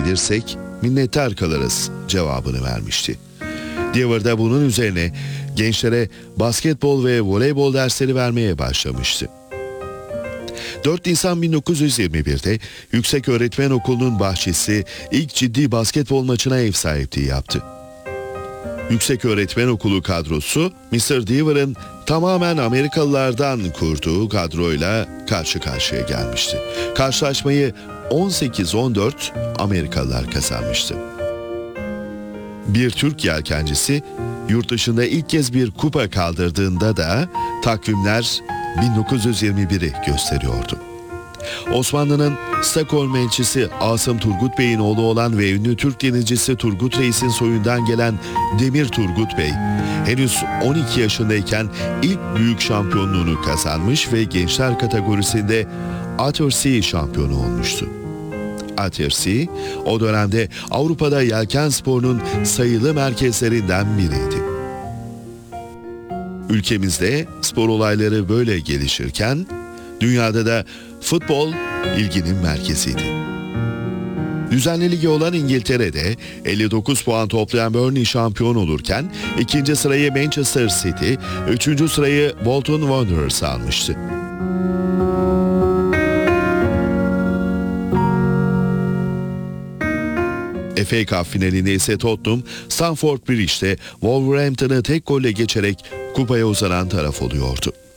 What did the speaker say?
verebilirsek minnettar kalırız cevabını vermişti. Dewar bunun üzerine gençlere basketbol ve voleybol dersleri vermeye başlamıştı. 4 Nisan 1921'de Yükseköğretmen Okulu'nun bahçesi ilk ciddi basketbol maçına ev sahipliği yaptı. Yükseköğretmen Okulu kadrosu Mr. Dewar'ın tamamen Amerikalılardan kurduğu kadroyla karşı karşıya gelmişti. Karşılaşmayı 18-14 Amerikalılar kazanmıştı. Bir Türk yelkencisi yurt dışında ilk kez bir kupa kaldırdığında da takvimler 1921'i gösteriyordu. Osmanlı'nın Stockholm elçisi Asım Turgut Bey'in oğlu olan ve ünlü Türk denizcisi Turgut Reis'in soyundan gelen Demir Turgut Bey, henüz 12 yaşındayken ilk büyük şampiyonluğunu kazanmış ve gençler kategorisinde Attersea şampiyonu olmuştu. Attersea, o dönemde Avrupa'da yelken sporunun sayılı merkezlerinden biriydi. Ülkemizde spor olayları böyle gelişirken, dünyada da futbol ilginin merkeziydi. Düzenli ligi olan İngiltere'de 59 puan toplayan Burnley şampiyon olurken, ikinci sırayı Manchester City, üçüncü sırayı Bolton Wanderers almıştı. FA Cup finalinde ise Tottenham, Stamford Bridge'de Wolverhampton'ı tek golle geçerek kupaya uzanan taraf oluyordu.